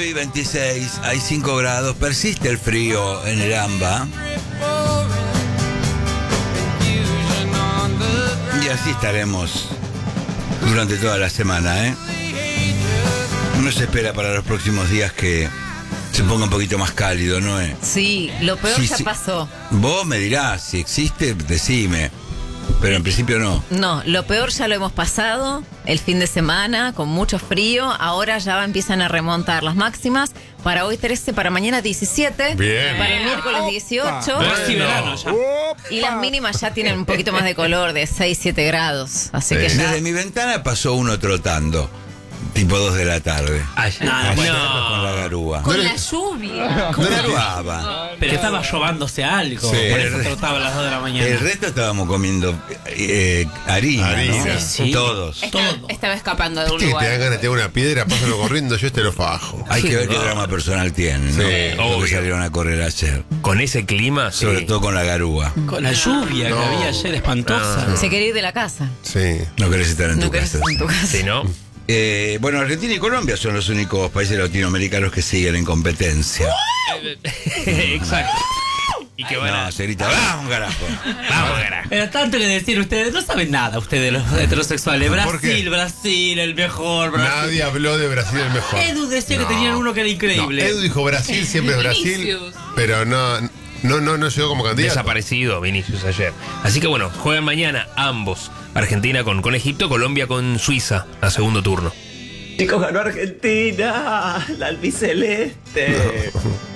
hoy 26, hay 5 grados, persiste el frío en el AMBA. Y así estaremos durante toda la semana, ¿eh? Uno se espera para los próximos días que se ponga un poquito más cálido, ¿no? Sí, lo peor Sí, ya sí. pasó. Vos me dirás, si existe, decime. Pero en principio no. No, lo peor ya lo hemos pasado. El fin de semana, con mucho frío. Ahora ya empiezan a remontar las máximas. Para hoy 13, para mañana 17. Bien. Para el miércoles 18. Casi verano ya. Y las mínimas ya tienen un poquito más de color, de 6, 7 grados. Así que ya. Desde mi ventana pasó uno trotando, tipo 2 de la tarde. Ayer, Ayer no. con la garúa. Con la lluvia. ¿Cómo garuaba? Pero estaba llovándose algo. Sí. Por eso trotaba a las 2 de la mañana. El resto estábamos comiendo harina, Harina. ¿no? Sí. Todos. Estaba escapando de un ¿Qué? Te lugar. dan ganas de tirar una piedra, pásalo corriendo, yo te lo fajo. Hay que ver qué drama personal tienen, ¿no? Sí, Los que obvio. salieron a correr ayer. Con ese clima, sí. Sobre todo con la garúa. Con la lluvia que No. había ayer espantosa. Se quiere ir de la casa. Sí. No querés estar en No tu querés casa. estar en tu casa. Sí, ¿no? Bueno, Argentina y Colombia son los únicos países latinoamericanos que siguen en competencia. Exacto. Y que van a... No, se grita, ¡vamos, carajo! Vamos, carajo. Pero tanto que decir, ustedes no saben nada, ustedes los heterosexuales. ¿Por qué? Brasil, el mejor. Brasil. Nadie habló de Brasil el mejor. Edu decía que No. tenían uno que era No, increíble. Edu dijo Brasil, siempre es Brasil, Vinicius. pero no llegó como candidato. Desaparecido Vinicius ayer. Así que bueno, juegan mañana ambos. Argentina con Egipto, Colombia con Suiza a segundo turno. Chicos, ganó Argentina, la albiceleste.